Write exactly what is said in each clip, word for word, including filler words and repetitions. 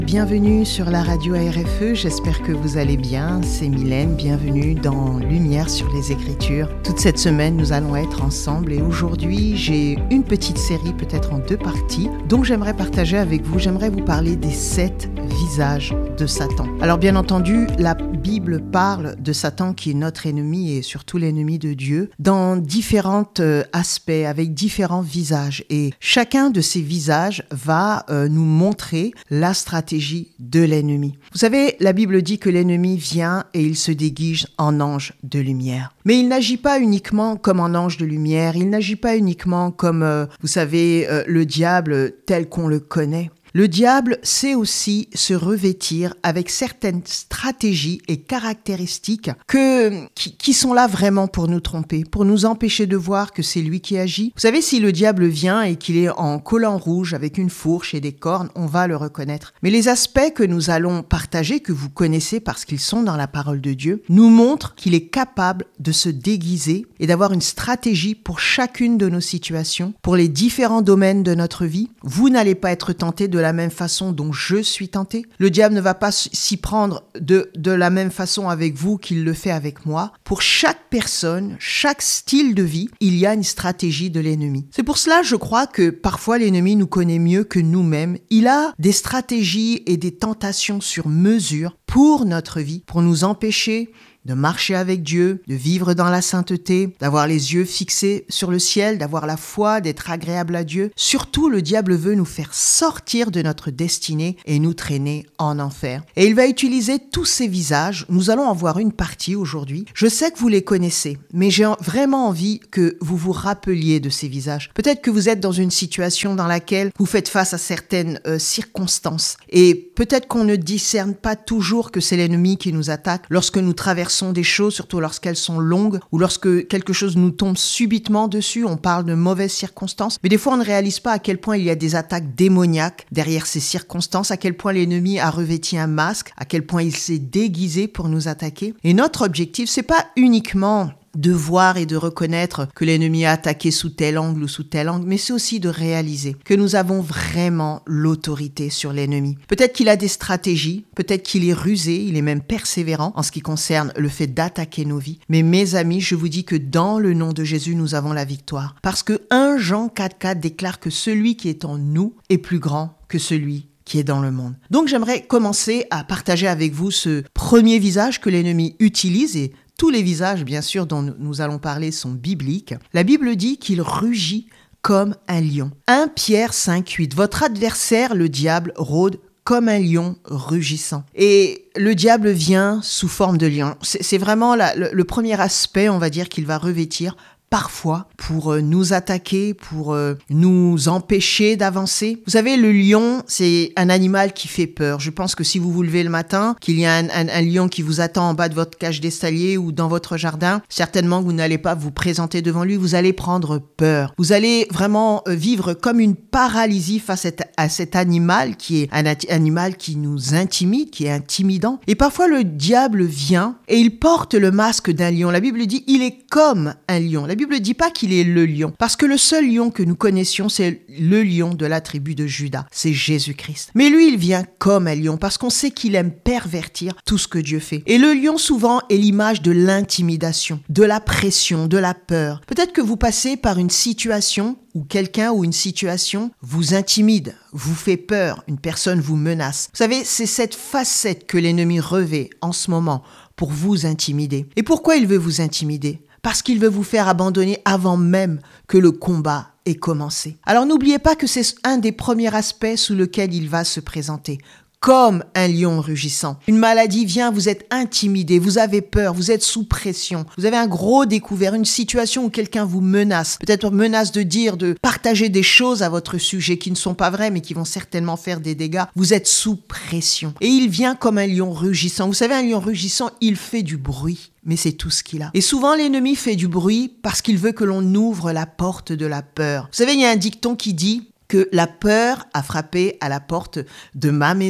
Bienvenue sur la radio A R F E, j'espère que vous allez bien, c'est Mylène, bienvenue dans Lumière sur les Écritures. Toute cette semaine, nous allons être ensemble et aujourd'hui, j'ai une petite série, peut-être en deux parties, dont j'aimerais partager avec vous. J'aimerais vous parler des sept visages de Satan. Alors bien entendu, la Bible parle de Satan qui est notre ennemi et surtout l'ennemi de Dieu dans différents euh, aspects, avec différents visages. Et chacun de ces visages va euh, nous montrer la stratégie de l'ennemi. Vous savez, la Bible dit que l'ennemi vient et il se déguise en ange de lumière. Mais il n'agit pas uniquement comme un ange de lumière, il n'agit pas uniquement comme, euh, vous savez, euh, le diable tel qu'on le connaît. Le diable sait aussi se revêtir avec certaines stratégies et caractéristiques que, qui, qui sont là vraiment pour nous tromper, pour nous empêcher de voir que c'est lui qui agit. Vous savez, si le diable vient et qu'il est en collant rouge avec une fourche et des cornes, on va le reconnaître. Mais les aspects que nous allons partager, que vous connaissez parce qu'ils sont dans la parole de Dieu, nous montrent qu'il est capable de se déguiser et d'avoir une stratégie pour chacune de nos situations, pour les différents domaines de notre vie. Vous n'allez pas être tenté de la même façon dont je suis tenté. Le diable ne va pas s'y prendre de, de la même façon avec vous qu'il le fait avec moi. Pour chaque personne, chaque style de vie, il y a une stratégie de l'ennemi. C'est pour cela, je crois que parfois l'ennemi nous connaît mieux que nous-mêmes. Il a des stratégies et des tentations sur mesure pour notre vie, pour nous empêcher de marcher avec Dieu, de vivre dans la sainteté, d'avoir les yeux fixés sur le ciel, d'avoir la foi, d'être agréable à Dieu. Surtout, le diable veut nous faire sortir de notre destinée et nous traîner en enfer. Et il va utiliser tous ces visages. Nous allons en voir une partie aujourd'hui. Je sais que vous les connaissez, mais j'ai vraiment envie que vous vous rappeliez de ces visages. Peut-être que vous êtes dans une situation dans laquelle vous faites face à certaines euh, circonstances et peut-être qu'on ne discerne pas toujours que c'est l'ennemi qui nous attaque lorsque nous traversons des choses, surtout lorsqu'elles sont longues ou lorsque quelque chose nous tombe subitement dessus, on parle de mauvaises circonstances. Mais des fois, on ne réalise pas à quel point il y a des attaques démoniaques derrière ces circonstances, à quel point l'ennemi a revêti un masque, à quel point il s'est déguisé pour nous attaquer. Et notre objectif, c'est pas uniquement de voir et de reconnaître que l'ennemi a attaqué sous tel angle ou sous tel angle, mais c'est aussi de réaliser que nous avons vraiment l'autorité sur l'ennemi. Peut-être qu'il a des stratégies, peut-être qu'il est rusé, il est même persévérant en ce qui concerne le fait d'attaquer nos vies. Mais mes amis, je vous dis que dans le nom de Jésus, nous avons la victoire. Parce que premier Jean quatre quatre déclare que celui qui est en nous est plus grand que celui qui est dans le monde. Donc j'aimerais commencer à partager avec vous ce premier visage que l'ennemi utilise et tous les visages, bien sûr, dont nous allons parler sont bibliques. La Bible dit qu'il rugit comme un lion. premier Pierre cinq huit. Votre adversaire, le diable, rôde comme un lion rugissant. Et le diable vient sous forme de lion. C'est, c'est vraiment la, le, le premier aspect, on va dire, qu'il va revêtir parfois pour nous attaquer, pour nous empêcher d'avancer. Vous savez, le lion, c'est un animal qui fait peur. Je pense que si vous vous levez le matin, qu'il y a un, un, un lion qui vous attend en bas de votre cage d'escalier ou dans votre jardin, certainement que vous n'allez pas vous présenter devant lui, vous allez prendre peur. Vous allez vraiment vivre comme une paralysie face à cet animal qui est un animal qui nous intimide, qui est intimidant. Et parfois, le diable vient et il porte le masque d'un lion. La Bible dit, il est comme un lion. La Bible ne dit pas qu'il est le lion, parce que le seul lion que nous connaissions, c'est le lion de la tribu de Juda, c'est Jésus-Christ. Mais lui, il vient comme un lion, parce qu'on sait qu'il aime pervertir tout ce que Dieu fait. Et le lion, souvent, est l'image de l'intimidation, de la pression, de la peur. Peut-être que vous passez par une situation où quelqu'un ou une situation vous intimide, vous fait peur, une personne vous menace. Vous savez, c'est cette facette que l'ennemi revêt en ce moment pour vous intimider. Et pourquoi il veut vous intimider ? Parce qu'il veut vous faire abandonner avant même que le combat ait commencé. Alors n'oubliez pas que c'est un des premiers aspects sous lequel il va se présenter. Comme un lion rugissant. Une maladie vient, vous êtes intimidé, vous avez peur, vous êtes sous pression. Vous avez un gros découvert, une situation où quelqu'un vous menace. Peut-être menace de dire, de partager des choses à votre sujet qui ne sont pas vraies, mais qui vont certainement faire des dégâts. Vous êtes sous pression. Et il vient comme un lion rugissant. Vous savez, un lion rugissant, il fait du bruit. Mais c'est tout ce qu'il a. Et souvent, l'ennemi fait du bruit parce qu'il veut que l'on ouvre la porte de la peur. Vous savez, il y a un dicton qui dit que la peur a frappé à la porte de ma maison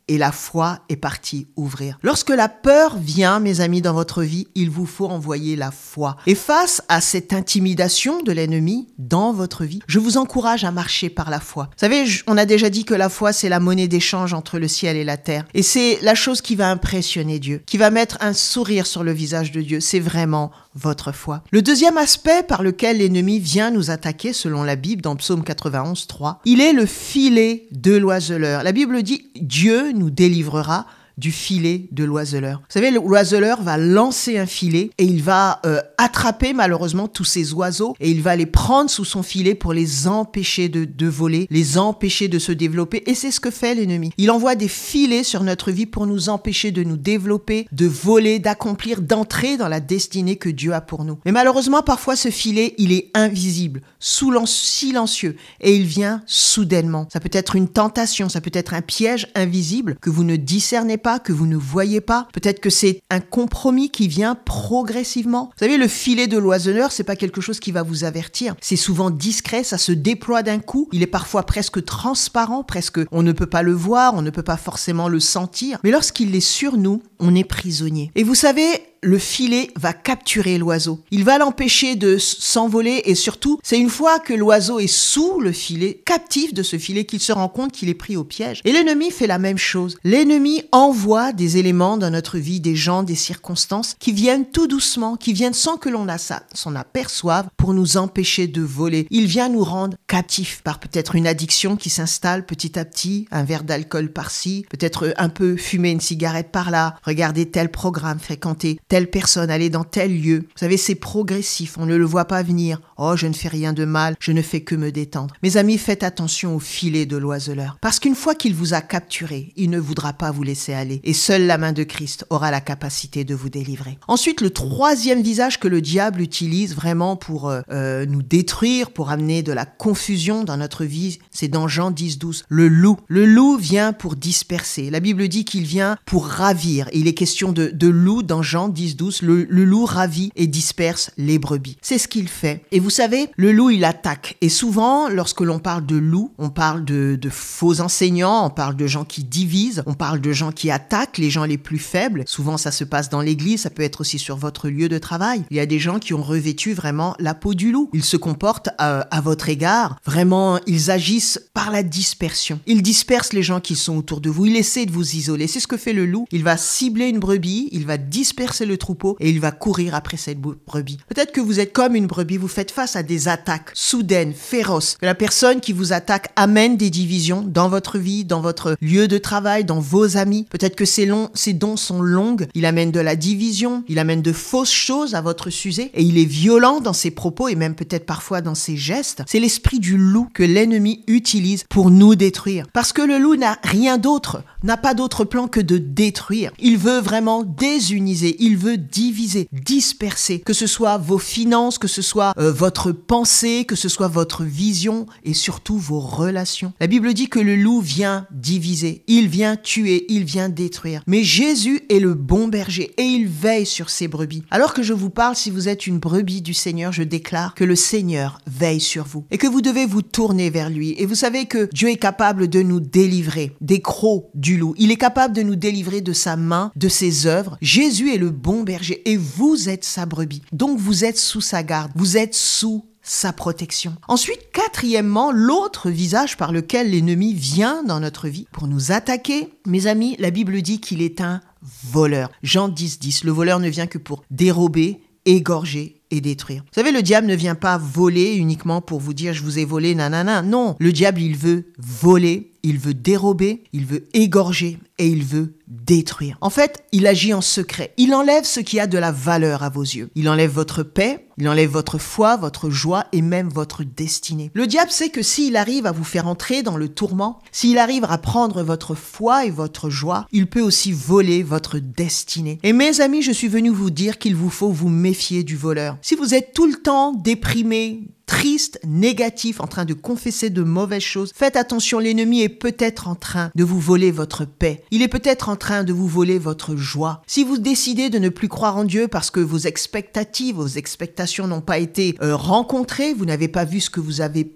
et la foi est partie ouvrir. Lorsque la peur vient, mes amis, dans votre vie, il vous faut envoyer la foi. Et face à cette intimidation de l'ennemi dans votre vie, je vous encourage à marcher par la foi. Vous savez, on a déjà dit que la foi, c'est la monnaie d'échange entre le ciel et la terre. Et c'est la chose qui va impressionner Dieu, qui va mettre un sourire sur le visage de Dieu. C'est vraiment votre foi. Le deuxième aspect par lequel l'ennemi vient nous attaquer, selon la Bible, dans Psaume quatre-vingt-onze, trois, il est le filet de l'oiseleur. La Bible dit « Dieu nous délivrera du filet de l'oiseleur ». Vous savez, l'oiseleur va lancer un filet et il va euh, attraper malheureusement tous ces oiseaux et il va les prendre sous son filet pour les empêcher de, de voler, les empêcher de se développer. Et c'est ce que fait l'ennemi. Il envoie des filets sur notre vie pour nous empêcher de nous développer, de voler, d'accomplir, d'entrer dans la destinée que Dieu a pour nous. Mais malheureusement, parfois, ce filet, il est invisible, silencieux et il vient soudainement. Ça peut être une tentation, ça peut être un piège invisible que vous ne discernez pas, que vous ne voyez pas. Peut-être que c'est un compromis qui vient progressivement. Vous savez, le filet de l'oiseleur, c'est pas quelque chose qui va vous avertir. C'est souvent discret, ça se déploie d'un coup. Il est parfois presque transparent, presque on ne peut pas le voir, on ne peut pas forcément le sentir. Mais lorsqu'il est sur nous, on est prisonnier. Et vous savez, le filet va capturer l'oiseau. Il va l'empêcher de s'envoler et surtout, c'est une fois que l'oiseau est sous le filet, captif de ce filet, qu'il se rend compte qu'il est pris au piège. Et l'ennemi fait la même chose. L'ennemi envoie des éléments dans notre vie, des gens, des circonstances qui viennent tout doucement, qui viennent sans que l'on s'en aperçoive pour nous empêcher de voler. Il vient nous rendre captifs par peut-être une addiction qui s'installe petit à petit, un verre d'alcool par-ci, peut-être un peu fumer une cigarette par-là, regarder tel programme, fréquenter telle personne, aller dans tel lieu. Vous savez, c'est progressif, on ne le voit pas venir. Oh, je ne fais rien de mal, je ne fais que me détendre. Mes amis, faites attention au filet de l'oiseleur. Parce qu'une fois qu'il vous a capturé, il ne voudra pas vous laisser aller. Et seule la main de Christ aura la capacité de vous délivrer. Ensuite, le troisième visage que le diable utilise vraiment pour euh, euh, nous détruire, pour amener de la confusion dans notre vie, c'est dans Jean dix, douze. Le loup. Le loup vient pour disperser. La Bible dit qu'il vient pour ravir. Et il est question de, de loup dans Jean dix, douze. Le, le loup ravit et disperse les brebis. C'est ce qu'il fait. Et vous savez, le loup, il attaque. Et souvent, lorsque l'on parle de loup, on parle de, de faux enseignants, on parle de gens qui divisent, on parle de gens qui attaquent les gens les plus faibles. Souvent, ça se passe dans l'église, ça peut être aussi sur votre lieu de travail. Il y a des gens qui ont revêtu vraiment la peau du loup. Ils se comportent euh, à votre égard. Vraiment, ils agissent par la dispersion. Ils dispersent les gens qui sont autour de vous. Il essaie de vous isoler. C'est ce que fait le loup. Il va cibler une brebis, il va disperser le troupeau et il va courir après cette brebis. Peut-être que vous êtes comme une brebis, vous faites face à des attaques soudaines, féroces, que la personne qui vous attaque amène des divisions dans votre vie, dans votre lieu de travail, dans vos amis. Peut-être que ces, longs, ces dons sont longues, il amène de la division, il amène de fausses choses à votre sujet et il est violent dans ses propos et même peut-être parfois dans ses gestes. C'est l'esprit du loup que l'ennemi utilise pour nous détruire. Parce que le loup n'a rien d'autre, n'a pas d'autre plan que de détruire. Il veut vraiment désuniser, il veut diviser, disperser, que ce soit vos finances, que ce soit euh, votre pensée, que ce soit votre vision et surtout vos relations. La Bible dit que le loup vient diviser, il vient tuer, il vient détruire. Mais Jésus est le bon berger et il veille sur ses brebis. Alors que je vous parle, si vous êtes une brebis du Seigneur, je déclare que le Seigneur veille sur vous et que vous devez vous tourner vers lui. Et vous savez que Dieu est capable de nous délivrer des crocs du loup. Il est capable de nous délivrer de sa main, de ses œuvres. Jésus est le bon berger et vous êtes sa brebis. Donc vous êtes sous sa garde, vous êtes sous sa protection. Ensuite, quatrièmement, l'autre visage par lequel l'ennemi vient dans notre vie pour nous attaquer. Mes amis, la Bible dit qu'il est un voleur. Jean dix, dix, le voleur ne vient que pour dérober, égorger et détruire. Vous savez, le diable ne vient pas voler uniquement pour vous dire « je vous ai volé, nanana ». Non, le diable, il veut voler, il veut dérober, il veut égorger et il veut détruire. En fait, il agit en secret. Il enlève ce qui a de la valeur à vos yeux. Il enlève votre paix, il enlève votre foi, votre joie et même votre destinée. Le diable sait que s'il arrive à vous faire entrer dans le tourment, s'il arrive à prendre votre foi et votre joie, il peut aussi voler votre destinée. Et mes amis, je suis venu vous dire qu'il vous faut vous méfier du voleur. Si vous êtes tout le temps déprimé, triste, négatif, en train de confesser de mauvaises choses, faites attention, l'ennemi est peut-être en train de vous voler votre paix. Il est peut-être en train de vous voler votre joie. Si vous décidez de ne plus croire en Dieu parce que vos expectatives, vos expectations n'ont pas été euh, rencontrées, vous n'avez pas vu ce que vous avez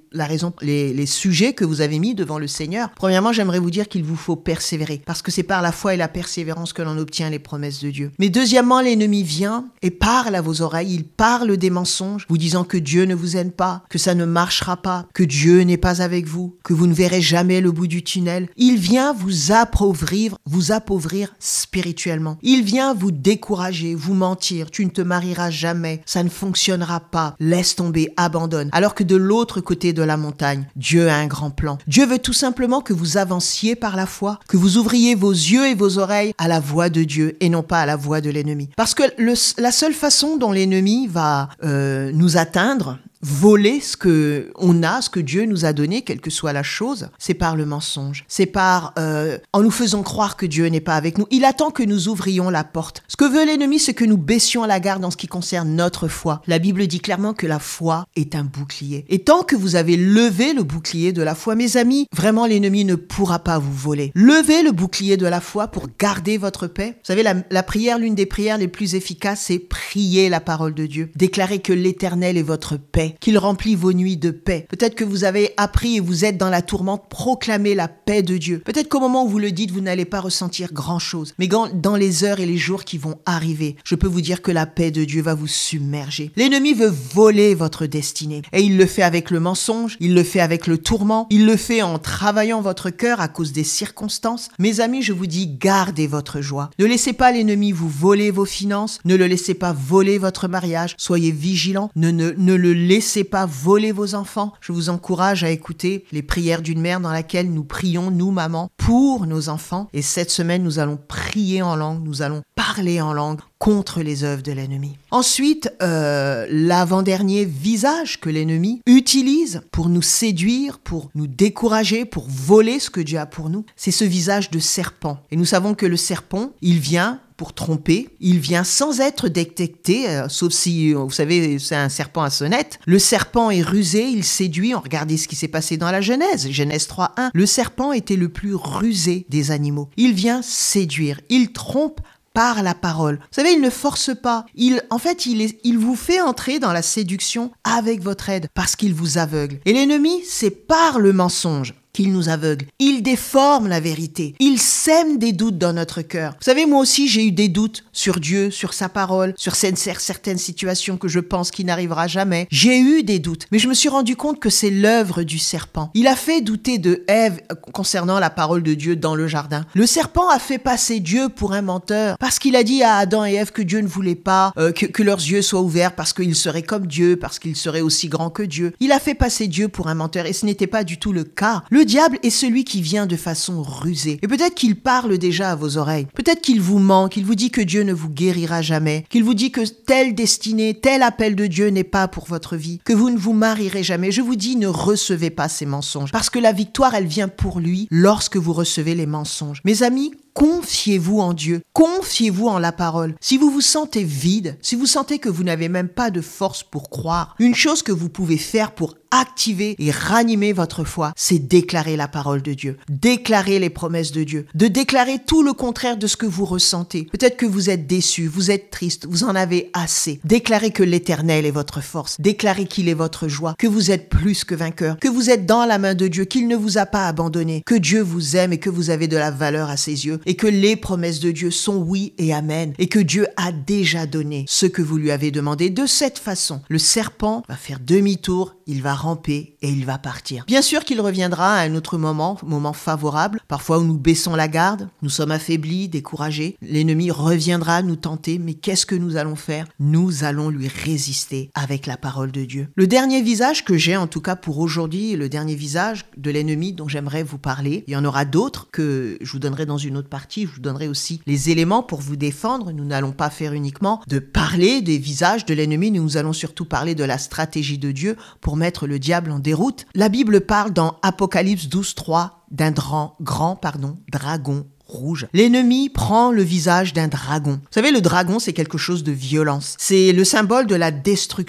la raison, les, les sujets que vous avez mis devant le Seigneur. Premièrement, j'aimerais vous dire qu'il vous faut persévérer, parce que c'est par la foi et la persévérance que l'on obtient les promesses de Dieu. Mais deuxièmement, l'ennemi vient et parle à vos oreilles, il parle des mensonges, vous disant que Dieu ne vous aime pas, que ça ne marchera pas, que Dieu n'est pas avec vous, que vous ne verrez jamais le bout du tunnel. Il vient vous appauvrir, vous appauvrir spirituellement. Il vient vous décourager, vous mentir, tu ne te marieras jamais, ça ne fonctionnera pas, laisse tomber, abandonne. Alors que de l'autre côté de la montagne, Dieu a un grand plan. Dieu veut tout simplement que vous avanciez par la foi, que vous ouvriez vos yeux et vos oreilles à la voix de Dieu et non pas à la voix de l'ennemi. Parce que le, la seule façon dont l'ennemi va euh, nous atteindre, voler ce que on a, ce que Dieu nous a donné, quelle que soit la chose, c'est par le mensonge. C'est par euh, en nous faisant croire que Dieu n'est pas avec nous. Il attend que nous ouvrions la porte. Ce que veut l'ennemi, c'est que nous baissions la garde en ce qui concerne notre foi. La Bible dit clairement que la foi est un bouclier. Et tant que vous avez levé le bouclier de la foi, mes amis, vraiment l'ennemi ne pourra pas vous voler. Levez le bouclier de la foi pour garder votre paix. Vous savez, la, la prière, l'une des prières les plus efficaces, c'est prier la parole de Dieu. Déclarer que l'Éternel est votre paix, qu'il remplit vos nuits de paix. Peut-être que vous avez appris et vous êtes dans la tourmente, proclamez la paix de Dieu. Peut-être qu'au moment où vous le dites, vous n'allez pas ressentir grand-chose. Mais dans les heures et les jours qui vont arriver, je peux vous dire que la paix de Dieu va vous submerger. L'ennemi veut voler votre destinée. Et il le fait avec le mensonge, il le fait avec le tourment, il le fait en travaillant votre cœur à cause des circonstances. Mes amis, je vous dis, gardez votre joie. Ne laissez pas l'ennemi vous voler vos finances, ne le laissez pas voler votre mariage, soyez vigilants, ne, ne, ne le laissez Laissez pas voler vos enfants. Je vous encourage à écouter les prières d'une mère dans laquelle nous prions, nous, maman, pour nos enfants. Et cette semaine, nous allons prier en langue, nous allons parler en langue contre les œuvres de l'ennemi. Ensuite, euh, l'avant-dernier visage que l'ennemi utilise pour nous séduire, pour nous décourager, pour voler ce que Dieu a pour nous, c'est ce visage de serpent. Et nous savons que le serpent, il vient pour tromper, il vient sans être détecté, euh, sauf si, vous savez, c'est un serpent à sonnette. Le serpent est rusé, il séduit. Regardez ce qui s'est passé dans la Genèse, Genèse trois un. Le serpent était le plus rusé des animaux. Il vient séduire, il trompe par la parole. Vous savez, il ne force pas. Il, en fait, il, est, il vous fait entrer dans la séduction avec votre aide parce qu'il vous aveugle. Et l'ennemi, c'est par le mensonge qu'il nous aveugle. Il déforme la vérité. Il sème des doutes dans notre cœur. Vous savez, moi aussi, j'ai eu des doutes sur Dieu, sur sa parole, sur certaines situations que je pense qu'il n'arrivera jamais. J'ai eu des doutes, mais je me suis rendu compte que c'est l'œuvre du serpent. Il a fait douter de Ève concernant la parole de Dieu dans le jardin. Le serpent a fait passer Dieu pour un menteur parce qu'il a dit à Adam et Ève que Dieu ne voulait pas euh, que, que leurs yeux soient ouverts parce qu'ils seraient comme Dieu, parce qu'ils seraient aussi grands que Dieu. Il a fait passer Dieu pour un menteur et ce n'était pas du tout le cas. Le diable est celui qui vient de façon rusée. Et peut-être qu'il parle déjà à vos oreilles. Peut-être qu'il vous ment, qu'il vous dit que Dieu ne vous guérira jamais, qu'il vous dit que telle destinée, tel appel de Dieu n'est pas pour votre vie, que vous ne vous marierez jamais. Je vous dis, ne recevez pas ces mensonges. Parce que la victoire, elle vient pour lui lorsque vous recevez les mensonges. Mes amis, confiez-vous en Dieu, confiez-vous en la parole. Si vous vous sentez vide, si vous sentez que vous n'avez même pas de force pour croire, une chose que vous pouvez faire pour activer et ranimer votre foi, c'est déclarer la parole de Dieu, déclarer les promesses de Dieu, de déclarer tout le contraire de ce que vous ressentez. Peut-être que vous êtes déçu, vous êtes triste, vous en avez assez. Déclarez que l'Éternel est votre force, déclarez qu'il est votre joie, que vous êtes plus que vainqueur, que vous êtes dans la main de Dieu, qu'il ne vous a pas abandonné, que Dieu vous aime et que vous avez de la valeur à ses yeux et que les promesses de Dieu sont oui et amen et que Dieu a déjà donné ce que vous lui avez demandé. De cette façon, le serpent va faire demi-tour, il va ramper et il va partir. Bien sûr qu'il reviendra à un autre moment, moment favorable, parfois où nous baissons la garde, nous sommes affaiblis, découragés. L'ennemi reviendra nous tenter, mais qu'est-ce que nous allons faire? Nous allons lui résister avec la parole de Dieu. Le dernier visage que j'ai, en tout cas pour aujourd'hui, le dernier visage de l'ennemi dont j'aimerais vous parler, il y en aura d'autres que je vous donnerai dans une autre partie, je vous donnerai aussi les éléments pour vous défendre. Nous n'allons pas faire uniquement de parler des visages de l'ennemi, nous allons surtout parler de la stratégie de Dieu pour mettre le diable en déroute. La Bible parle dans Apocalypse douze trois d'un grand, grand pardon, dragon rouge. L'ennemi prend le visage d'un dragon. Vous savez, le dragon, c'est quelque chose de violence. C'est le symbole de la destruction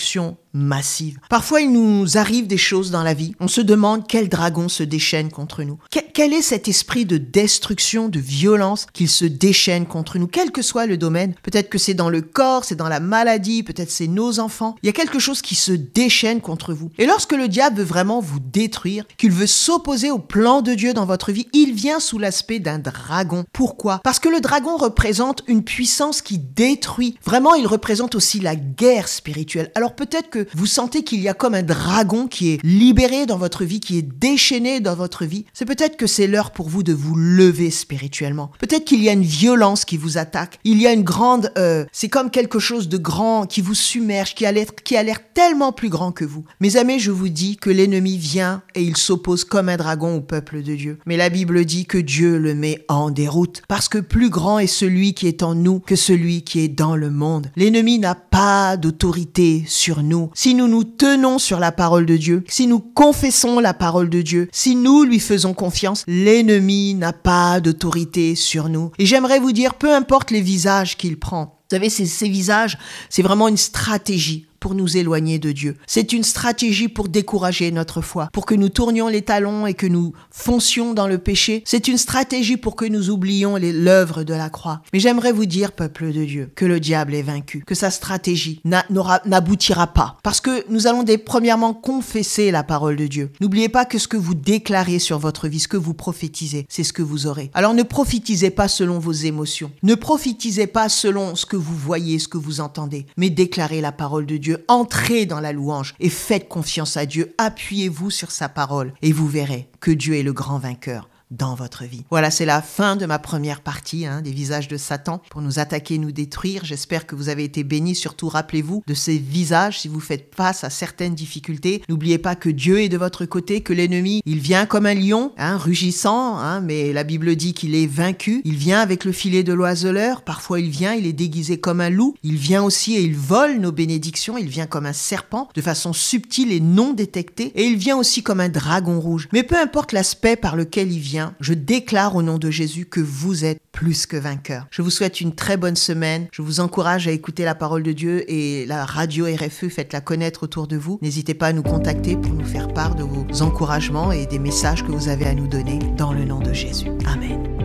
massive. Parfois, il nous arrive des choses dans la vie. On se demande quel dragon se déchaîne contre nous. Que- quel est cet esprit de destruction, de violence qu'il se déchaîne contre nous, quel que soit le domaine. Peut-être que c'est dans le corps, c'est dans la maladie, peut-être c'est nos enfants. Il y a quelque chose qui se déchaîne contre vous. Et lorsque le diable veut vraiment vous détruire, qu'il veut s'opposer au plan de Dieu dans votre vie, il vient sous l'aspect d'un dragon. Pourquoi ? Parce que le dragon représente une puissance qui détruit. Vraiment, il représente aussi la guerre spirituelle. Alors peut-être que vous sentez qu'il y a comme un dragon qui est libéré dans votre vie, qui est déchaîné dans votre vie. C'est peut-être que c'est l'heure pour vous de vous lever spirituellement. Peut-être qu'il y a une violence qui vous attaque. Il y a une grande... Euh, c'est comme quelque chose de grand qui vous submerge, qui a l'air, qui a l'air tellement plus grand que vous. Mes amis, je vous dis que l'ennemi vient et il s'oppose comme un dragon au peuple de Dieu. Mais la Bible dit que Dieu le met en déroute parce que plus grand est celui qui est en nous que celui qui est dans le monde. L'ennemi n'a pas d'autorité sur nous. Si nous nous tenons sur la parole de Dieu, si nous confessons la parole de Dieu, si nous lui faisons confiance, l'ennemi n'a pas d'autorité sur nous. Et j'aimerais vous dire, peu importe les visages qu'il prend, vous savez, ces, ces visages, c'est vraiment une stratégie pour nous éloigner de Dieu. C'est une stratégie pour décourager notre foi, pour que nous tournions les talons et que nous foncions dans le péché. C'est une stratégie pour que nous oublions les, l'œuvre de la croix. Mais j'aimerais vous dire, peuple de Dieu, que le diable est vaincu, que sa stratégie n'a, n'aura, n'aboutira pas. Parce que nous allons dès, premièrement confesser la parole de Dieu. N'oubliez pas que ce que vous déclarez sur votre vie, ce que vous prophétisez, c'est ce que vous aurez. Alors ne prophétisez pas selon vos émotions. Ne prophétisez pas selon ce que vous voyez, ce que vous entendez, mais déclarez la parole de Dieu. Entrez dans la louange et faites confiance à Dieu. Appuyez-vous sur sa parole et vous verrez que Dieu est le grand vainqueur dans votre vie. Voilà, c'est la fin de ma première partie hein, des visages de Satan pour nous attaquer, nous détruire. J'espère que vous avez été bénis. Surtout, rappelez-vous de ces visages si vous faites face à certaines difficultés. N'oubliez pas que Dieu est de votre côté, que l'ennemi, il vient comme un lion, hein, rugissant, hein, mais la Bible dit qu'il est vaincu. Il vient avec le filet de l'oiseleur. Parfois, il vient, il est déguisé comme un loup. Il vient aussi et il vole nos bénédictions. Il vient comme un serpent, de façon subtile et non détectée. Et il vient aussi comme un dragon rouge. Mais peu importe l'aspect par lequel il vient, je déclare au nom de Jésus que vous êtes plus que vainqueurs. Je vous souhaite une très bonne semaine. Je vous encourage à écouter la parole de Dieu et la radio R F E, faites-la connaître autour de vous. N'hésitez pas à nous contacter pour nous faire part de vos encouragements et des messages que vous avez à nous donner dans le nom de Jésus. Amen.